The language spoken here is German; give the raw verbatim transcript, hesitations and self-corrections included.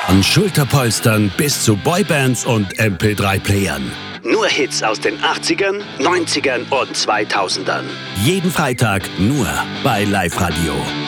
Von Schulterpolstern bis zu Boybands und M P drei Playern. Nur Hits aus den achtzigern, neunzigern und zweitausendern. Jeden Freitag nur bei Live Radio.